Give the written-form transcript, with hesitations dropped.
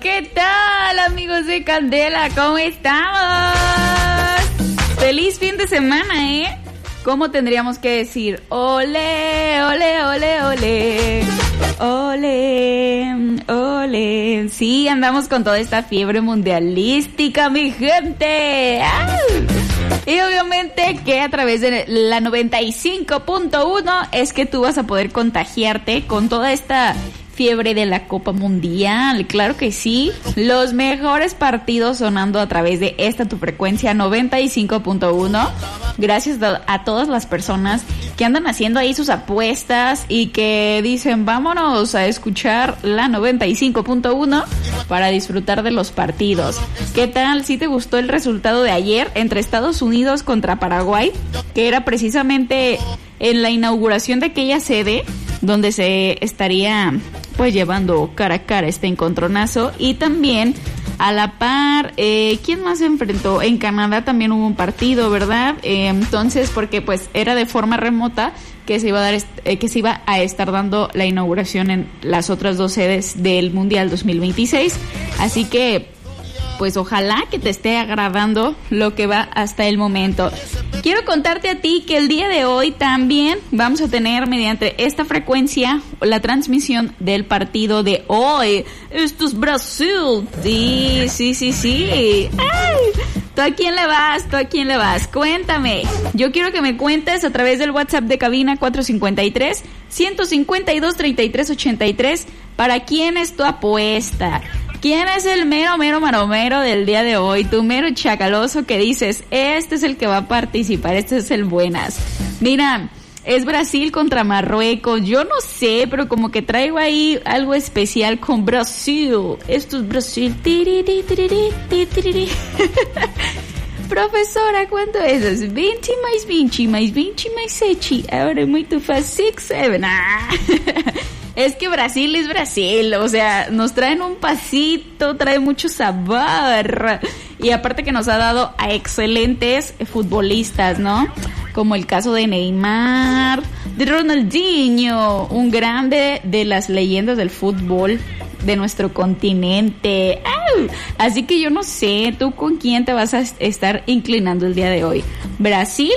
¿Qué tal, amigos de Candela? ¿Cómo estamos? ¡Feliz fin de semana, eh! ¿Cómo tendríamos que decir? ¡Ole, ole, ole, ole! ¡Ole, ole! Sí, andamos con toda esta fiebre mundialística, mi gente. ¡Ay! Y obviamente que a través de la 95.1 es que tú vas a poder contagiarte con toda esta fiebre de la Copa Mundial. Claro que sí, los mejores partidos sonando a través de esta tu frecuencia 95.1. Gracias a todas las personas que andan haciendo ahí sus apuestas y que dicen vámonos a escuchar la 95.1 para disfrutar de los partidos. ¿Qué tal? ¿Sí te gustó el resultado de ayer entre Estados Unidos contra Paraguay? Que era precisamente en la inauguración de aquella sede donde se estaría pues llevando cara a cara este encontronazo. Y también a la par, ¿quién más se enfrentó? En Canadá también hubo un partido, ¿verdad? Entonces, porque pues era de forma remota que se iba a estar dando la inauguración en las otras dos sedes del Mundial 2026. Así que pues ojalá que te esté agradando lo que va hasta el momento. Quiero contarte a ti que el día de hoy también vamos a tener mediante esta frecuencia la transmisión del partido de hoy. Esto es Brasil. Sí. ¡Ay! ¿Tú a quién le vas? Cuéntame. Yo quiero que me cuentes a través del WhatsApp de cabina 453-152-3383 para quién es tu apuesta. ¿Quién es el mero maromero del día de hoy? Tu mero chacaloso que dices, este es el que va a participar, este es el buenas. Mira, es Brasil contra Marruecos. Yo no sé, pero como que traigo ahí algo especial con Brasil. Esto es Brasil. Professora, quanto é isso? 20 mais 20 mais 20 mais 7. Ahora é muito fácil. 6, 7. Es que Brasil es Brasil, o sea, nos traen un pasito, trae mucho sabor. Y aparte que nos ha dado a excelentes futbolistas, ¿no? Como el caso de Neymar, de Ronaldinho, un grande de las leyendas del fútbol de nuestro continente. ¡Au! Así que yo no sé, ¿tú con quién te vas a estar inclinando el día de hoy? ¿Brasil